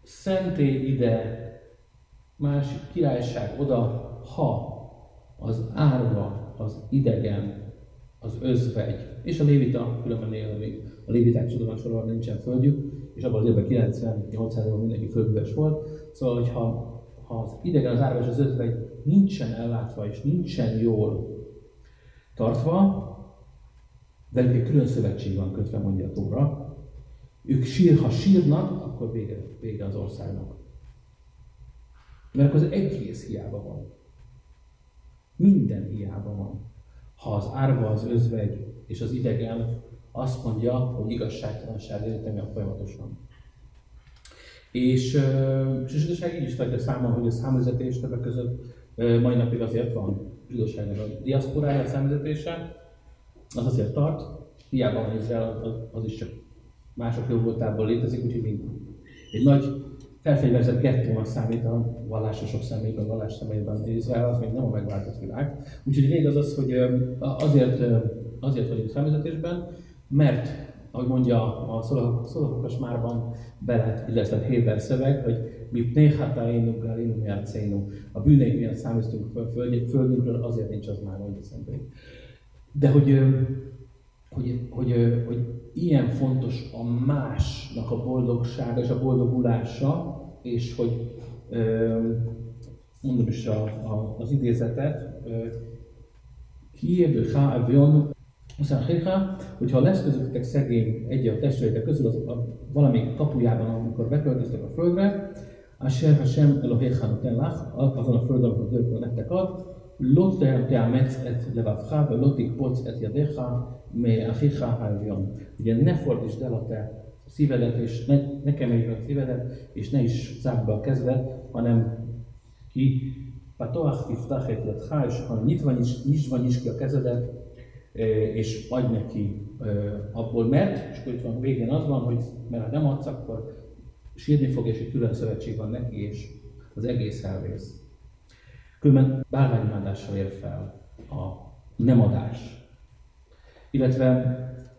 szentély ide, másik királyság oda, ha az árva, az idegen, az özvegy, és a lévita különben él még. A léviták csodoban sorolva nincsen földjük, és abban az évben 98%-ban mindenki földműves volt. Szóval, ha az idegen, az árva és az özvegy nincsen ellátva és nincsen jól tartva, velük egy külön szövetség van kötve, mondja a Tóra. Ők ha sírnak, akkor vége az országnak. Mert akkor az egész hiába van. Minden hiába van. Ha az árva, az özvegy és az idegen azt mondja, hogy igazságtalanság élt engem folyamatosan. És a zsidóság így is tartja számon, hogy a számüzetés többek között mai napig azért van a zsidóságnak a diaszporája, a számüzetése. Az azért tart, hiába van Izrael, az is csak mások jó voltából létezik, úgyhogy egy nagy felfegyverzett gettónak számít a vallásosok szemében, a vallás szemében Izrael, az még nem a megváltott világ. Úgyhogy rég az, hogy azért vagyunk számüzetésben, mert, ahogy mondja a Szolokos Márban bele illesztett héber szöveg, hogy mi pnéhatáinu, galinu, miarcénu. A bűneik miatt számíztunk földünkről, azért nincs az már, mondja Szentély. De hogy ilyen fontos a másnak a boldogsága és a boldogulása, és hogy mondom is az idézetet, Kiébő Hávjon, hogyha lesz közöttetek szegény egy a testvéretek közül valamelyik kapujában, amikor beköltöztek a földre, Asher Hashem Elohecha noten lach, azon a földön, amikor az örökről nektek ad, Lo te'ametz et levavcha, ve tikpoc et yadecha me'achicha ha'avyon. Ugye ne fordítsd el a te szívedet, és ne kemeljük a szívedet, és ne is zárd be a kezedet, hanem ki patoach tiftach et yadcha, és hanem nyisd ki a kezedet, és adj neki abból, mert, és akkor itt van végén az van, hogy mert ha nem adsz, akkor sírni fog, és egy külön szövetség van neki, és az egész elvész. Különben bálványimádással ér fel a nemadás. Illetve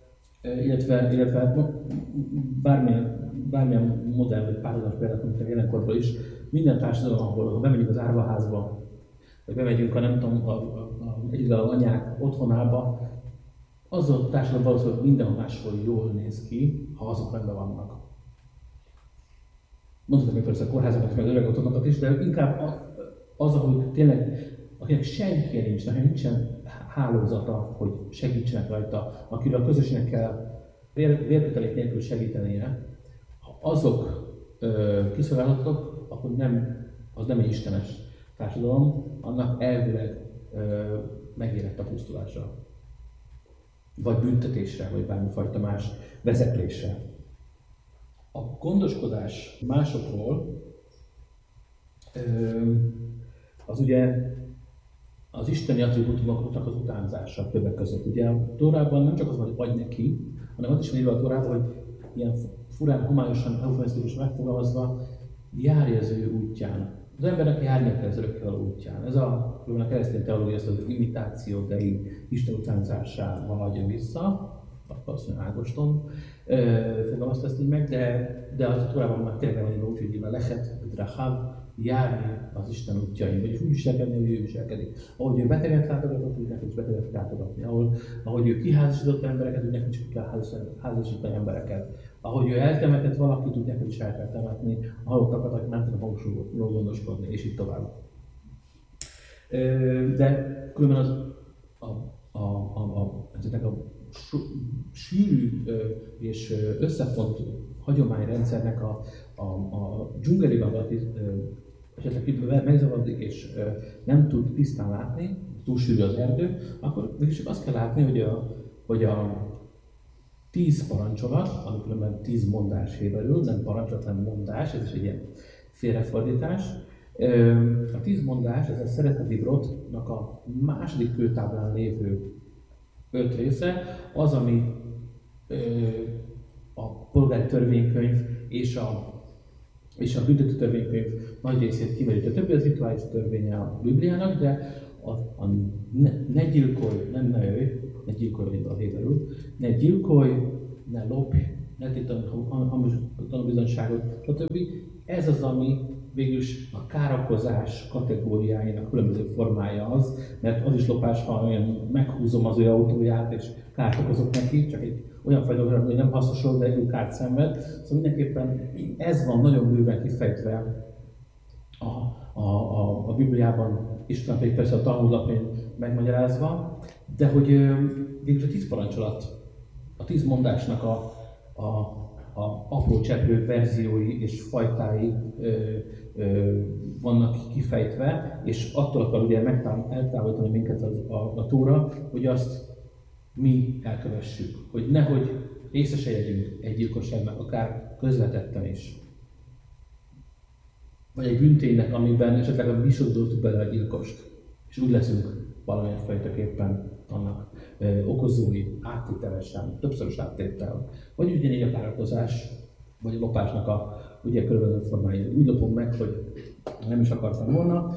bármilyen modern vagy párhuzamos példát, mint a jelenkorból is, minden társadalom, ahol bemegyünk az árvaházba, vagy bemegyünk egyedülálló anyák otthonába, az a társadalom valószínűleg mindenhol máshol jól néz ki, ha azok rendben vannak. Mondhatom még persze a kórházakat, meg öreg otthonokat is, de inkább az, ahogy tényleg, akinek senki nincs, nekem nincsen hálózata, hogy segítsenek rajta, akiről a közösségnek kell vérkötelék nélkül segítenie, ha azok kiszolgáltatottak, akkor az nem egy istenes társadalom, annak elvileg megérett a pusztulásra. Vagy büntetésre, vagy bármifajta más vezetlésre. A gondoskodás másokról az ugye az isteni attribútumoknak az utánzása többek között. Ugye a Tórában nem csak az van, hogy adj neki, hanem az is van írva a Tórában, hogy ilyen furán, homályosan, eufemisztikusan megfogalmazva, járj az ő útján. Az embernek járnia kell az örökkévaló útján. Ez a keresztény teológia ezt az imitáció dei Isten utánzásával adja vissza, azt mondja Ágoston fogalmazta ezt így meg, de az a Tórában már tényleg van úgy, hogy lechet, drachav, járni az Isten útjain, vagyis úgy viselkedni, hogy ő viselkedik. Ahogy ő beteget látogatott, úgy nekünk is beteget látogatni. Ahogy ő kiházasított embereket, úgy nekünk is kell házasítani embereket. Ahogy ő eltemetett valakit, úgy nekünk is el kell temetni, a halottakat, akik nem tudnak magukról gondoskodni, és így tovább. De különben ezeknek a sűrű és összefont hagyományrendszernek a dzsungelében valaki esetleg megzavarodik és nem tud tisztán látni, túl sűrű az erdő, akkor mégis csak azt kell látni, hogy a 10 parancsolat, ami különben 10 mondás héberül, nem parancsolat, hanem mondás, ez is egy ilyen félrefordítás. A 10 mondás, ez a szereteti brotnak a második kőtáblán lévő 5 része, az, ami a polgári törvénykönyv és a büntető törvénykönyv nagy részét kimerít. A többi az rituális törvénye a Bibliának, de ne gyilkolj, ne gyilkolj a héberül, ne gyilkolj, ne lopj, letételen hamis tanúbizonyságot, stb. Ez az, ami végülis a károkozás kategóriájának különböző formája az, mert az is lopás, ha olyan meghúzom az ő autóját és kárt okozok neki, csak egy olyan fajta, hogy nem hasznosról, de ő kárt szenved. Szóval mindenképpen ez van nagyon bőven kifejtve a Bibliában, Isten pedig persze a Talmud lapján megmagyarázva, de hogy végül a 10 parancsolat, a 10 mondásnak a apró cseprő verziói és fajtái vannak kifejtve, és attól akar ugye eltávolítani minket a Tóra, hogy azt mi elkövessük, hogy nehogy észre se legyünk egy gyilkosságnak, akár közvetetten is. Vagy egy bűnténynek, amiben esetleg mi sodortuk bele a gyilkost, és úgy leszünk valamilyen fajtaképpen annak okozói, áttételesen, többszörös áttétel. Vagy ugyanígy a károkozás, vagy a lopásnak a ugye körülbelül formái. Úgy lopom meg, hogy nem is akartam volna.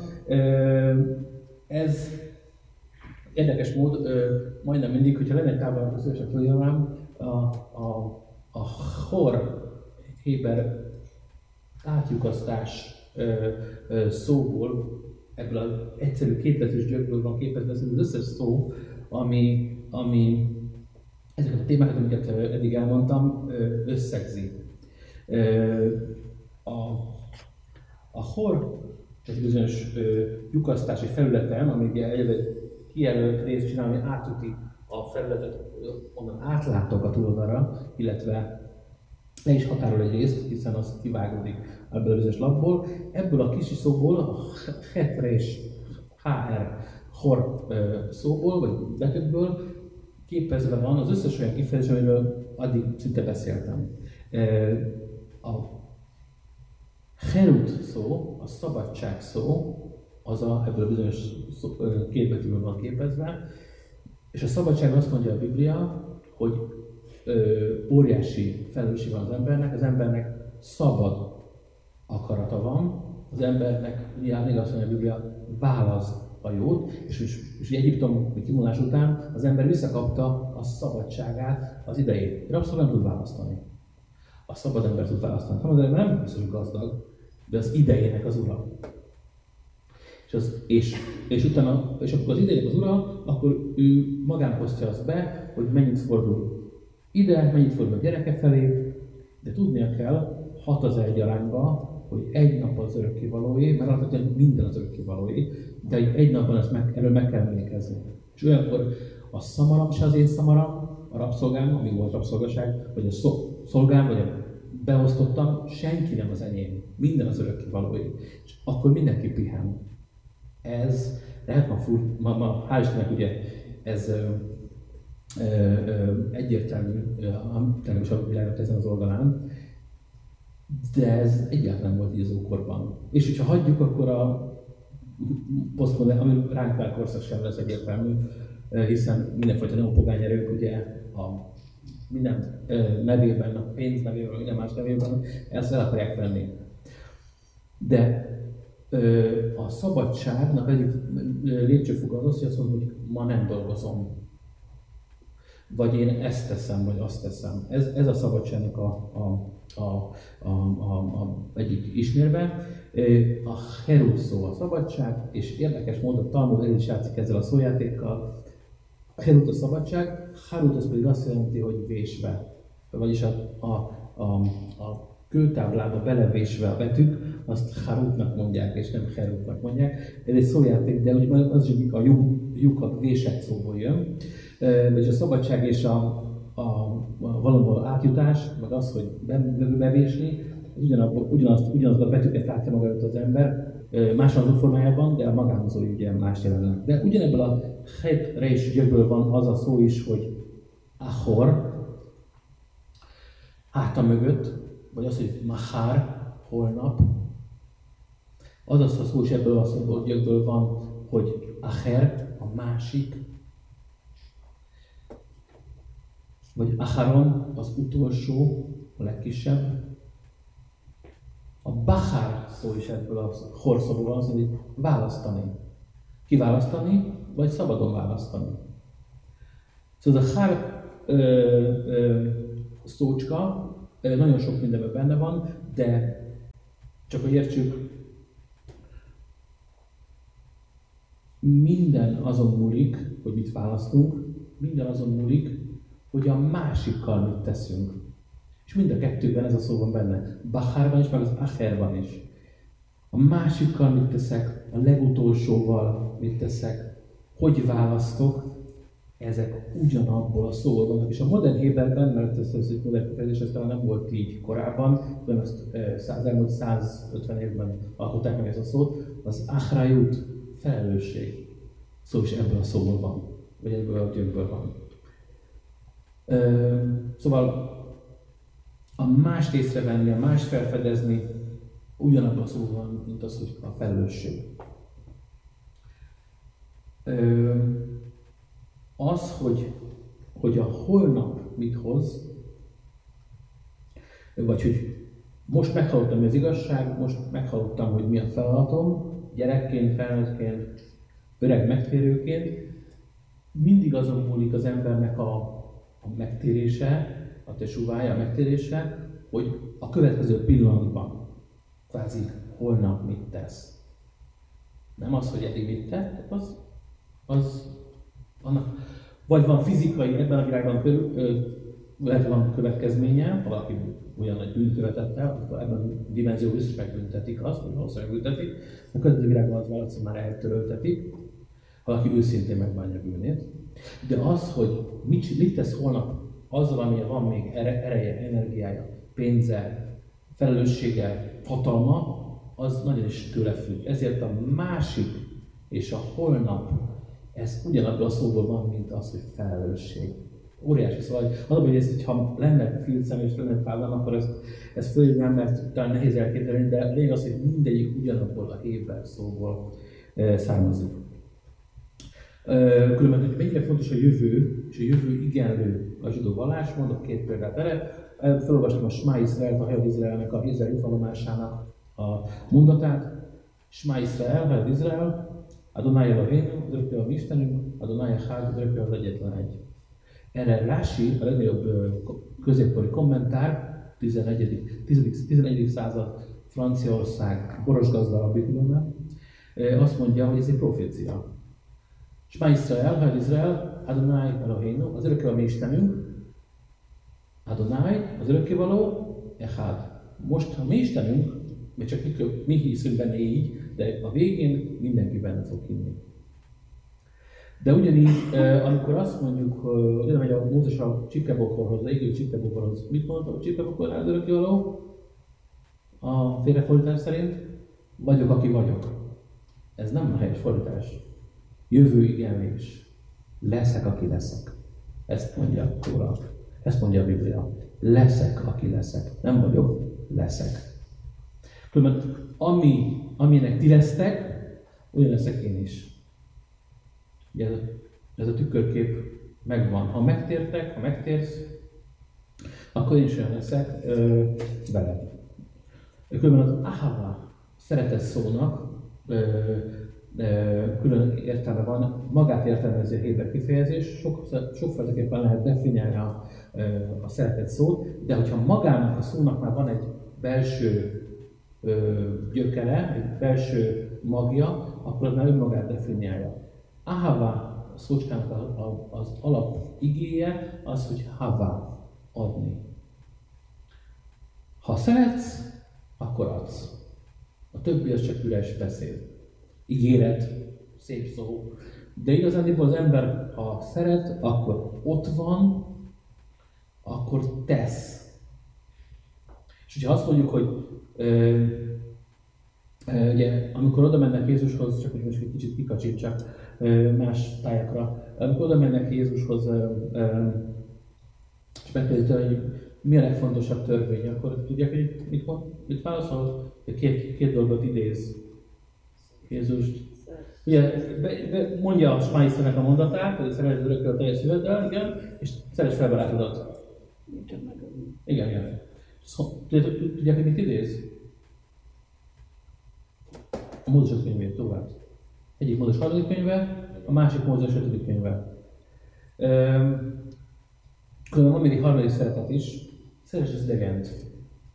Ez érdekes mód, majdnem mindig, hogyha lenne egy táblán, akkor szívesen följönnem, a hor héber átlyukasztás szóból, ebből az egyszerű képletős gyökből van képezve az összes szó, ami ezeket a témákat, amiket eddig elmondtam, összegzi. A hor egy bizonyos lyukasztási felületen, ami ugye egy kijelölt részt csinál, ami átüti a felületet, onnan átlátok a túloldalra, illetve le is határol egy részt, hiszen az kivágódik ebből a bizonyos lapból. Ebből a kis szóból, a hetre és HR hor szóból, vagy betűkből képezve van az összes olyan kifejezés, amiről addig szinte beszéltem. A herut szó, a szabadság szó, ebből a bizonyos két betűből van képezve, és a szabadság azt mondja a Biblia, hogy óriási felelősség van az embernek szabad akarata van, az embernek, még azt mondja a Biblia, választ a jót, és Egyiptom kivonulás után az ember visszakapta a szabadságát, az idejét. Rabszolga nem tud választani. A szabad ember tud választani. Az ember nem biztos, hogy gazdag, de az idejének az ura. És akkor az idejének az ura, akkor ő magán osztja azt be, hogy mennyit fordul ide, mennyit fordul a gyereke felé, de tudnia kell 6:1 arányba, hogy egy nap az örökkévalóé, mert alapvetően minden az örökkévalóé, de egy napban erről meg kell emlékezni. És olyankor a szamaram se az én szamaram, a rabszolgám, amíg volt rabszolgaság, vagy a szolgám, vagy a beosztottam, senki nem az enyém, minden az örökkévalóé. És akkor mindenki pihen. Ez lehet ma hál' Istennek ugye ez egyértelmű, nem is a világnak ezen az oldalán, de ez egyáltalán volt így az ókorban. És hogyha hagyjuk, akkor a posztmodern, ami ránk vár korszak sem lesz egyértelmű, hiszen mindenfajta neopogány erők ugye a minden nevében, a pénz nevében, minden más nevében ezt el akarják venni. De a szabadságnak egyik lépcsőfok az, hogy azt mondom, hogy ma nem dolgozom. Vagy én ezt teszem, vagy azt teszem. Ez a szabadságnak a egyik ismérve. A herut szó a szabadság, és érdekes módon a Talmud el is játszik ezzel a szójátékkal. A herut a szabadság, harut az pedig azt jelenti, hogy vésve. Vagyis a kőtáblába belevésve a betűk, azt harutnak mondják, és nem herutnak mondják. Ez egy szójáték, de ugye az is a lyuk vésett szóból jön. Vagyis a szabadság és a valahol átjutás, meg az, hogy bevésni, ugyanazt a betűket látja maga előtt az ember, más azok formájában, de a magánhozói ugye más jelennek. De ugyanebből a hetre és gyökből van az a szó is, hogy ahor, háta mögött, vagy az, hogy mahár, holnap. Az a szó is ebből a gyökből van, hogy aher, a másik, vagy aharon, az utolsó, a legkisebb. A bahár szó is ebből a horszóból van, az, hogy választani. Kiválasztani, vagy szabadon választani. Szóval ez a hár szócska, Nagyon sok mindenben benne van, de csak hogy értsük, minden azon múlik, hogy mit választunk, minden azon múlik, hogy a másikkal mit teszünk. És mind a kettőben ez a szó van benne. Bachárban is, meg az acherban is. A másikkal mit teszek, a legutolsóval mit teszek, hogy választok, ezek ugyanabból a szóból vannak. És a modern héberben, mert ez egy modern kifejezés, ez talán nem volt így korábban, de az elmúlt 150 évben alkották meg ezt a szót, az achrayut, felelősség. Szó is ebből a szóból van, vagy ebből a gyökből van. Szóval a mást észrevenni, a mást felfedezni, ugyanabban a szóval van, mint az, hogy a felelősség. Az, hogy a holnap mit hoz, vagy hogy most meghallottam, mi az igazság, most meghallottam, hogy mi a feladatom, gyerekként, felnőttként, öreg megtérőként, mindig azon múlik az embernek a megtérése, a tesúvája, a megtérése, hogy a következő pillanatban, kvázi holnap mit tesz. Nem az, hogy eddig mit tett, az annak vagy van fizikai, ebben a világban lehet van következménye, ha valaki olyan nagy bűnt követett el, akkor ebben a dimenzióban biztos megbüntetik azt, vagy valószínűleg büntetik, a következő világban az valószínűleg már eltöröltetik, ha valaki őszintén megbánja bűnét. De az, hogy mit tesz holnap azzal, amilyen van még ereje, energiája, pénze, felelőssége, hatalma, az nagyon is tőle függ. Ezért a másik és a holnap, ez ugyanabban a szóból van, mint az, hogy felelősség. Óriási szóval, hogy ha lenne filcem és lenne táblám, akkor ezt fölírnám, mert talán nehéz elképzelni, de lényeg az, hogy mindegyik ugyanabból a héber szóból származik. Különben, hogy mennyire fontos a jövő, és a jövő igenlő a zsidó vallás, mondok két példát erre. Felolvastam a Smá Iszrael, a Hajad Izraelnek, a Izrael jutalmazásának a mondatát. Smá Iszrael, Hajad Izrael, Adonai Eloheinu, az örökké a mi Istenünk, Adonai Echad, az örökké az egyetlen egy. Erre Rási, a legnagyobb középkori kommentár, 11. század Franciaország boros gazdalabbi különben, azt mondja, hogy ez egy profécia. Smá Iszrael, Hajad Izrael, Adonai Eloheinu, az örökké a mi Istenünk, Adonai, az örökkévaló, Echad. Most, ha mi Istenünk, mert csak mi hiszünk benne így, de a végén mindenki benne fog hinni. De ugyanígy, amikor azt mondjuk, hogy a Mózes a csipkebokorhoz, a égő csipkebokorhoz, mit mondta a csipkebokornál az örökkévaló? A félrefordítás szerint, vagyok, aki vagyok. Ez nem a helyes fordítás. Jövő igenlés. Leszek, aki leszek. Ezt mondja a Tóra. Ezt mondja a Biblia. Leszek, aki leszek. Nem vagyok, leszek. Különben, aminek ti lesztek, olyan leszek én is. Ugye ez a tükörkép megvan. Ha megtértek, ha megtérsz, akkor én is olyan leszek veled. Különben az ahava, szeretet szónak külön értelme van, magát értelmezi a héber kifejezés, sokféleképpen lehet definiálni a szeretet szót, de hogyha magának a szónak már van egy belső gyökere, egy belső magja, akkor az már önmagát definiálja. Ahava szócskának az alap igéje az, hogy hava, adni. Ha szeretsz, akkor adsz. A többi az csak üres beszéd. Ígéret, szép szó. De igazán az ember, ha szeret, akkor ott van, akkor tesz. És hogyha azt mondjuk, hogy ugye, amikor oda mennek Jézushoz, csak hogy most egy kicsit kikacsítsak más tájakra, amikor oda mennek Jézushoz, és megkérdezik tőle, hogy mi a legfontosabb törvény, akkor tudják, hogy mit válaszol? Két dolgot idéz Jézus. Ugye, mondja a Smá Iszraelnek a mondatát, hogy szeresd az örökké a teljes szíveddel, igen, és szeresd fel barátodat. Igen, igen. Tudják, hogy mit idéz? A Mózes könyvét tovább. Egyik Mózes 3. könyve, a másik Mózes 5. könyve. Különben van még egy harmadik szeretet is, Szeress az idegent,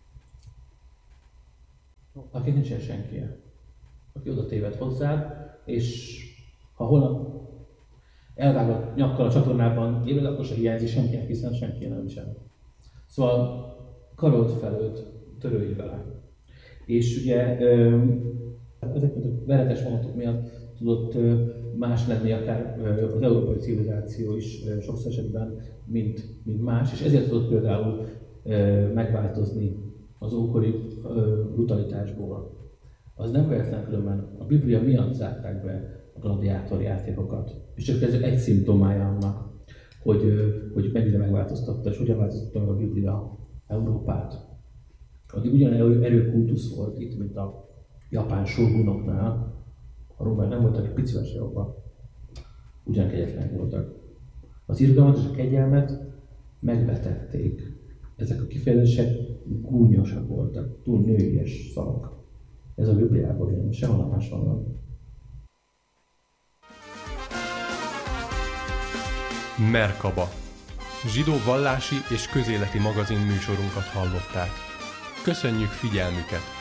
aki nincsen senkie, aki oda téved hozzád, és ha holnap elvágod nyakkal a csatornában éled, akkor se hiányzik senkinek, hiszen senki nem sem. Szóval karold fel őt, törődj vele. És ugye ezek a veretes mondatok miatt tudott más lenni akár az európai civilizáció is sok esetben, mint más, és ezért tudott például megváltozni az ókori brutalitásból. Az nem véletlen, különben a Biblia miatt zárták be a gladiátor játékokat. És csak ez egy szimptomája annak, hogy mennyire megváltoztatta, és hogyan változtatta meg a Biblia Európát. Addig ugyanolyan erőkultusz volt itt, mint a japán sógunoknál. A rómák nem voltak egy picivel se jobban. Ugyan kegyetlenek voltak. Az irgalmat és a kegyelmet megvetették. Ezek a kifejezések gúnyosak voltak, túl nőies szavak. Ez a Bibliában jön, sehol máshol van. Merkaba. Zsidó vallási és közéleti magazin műsorunkat hallották. Köszönjük figyelmüket!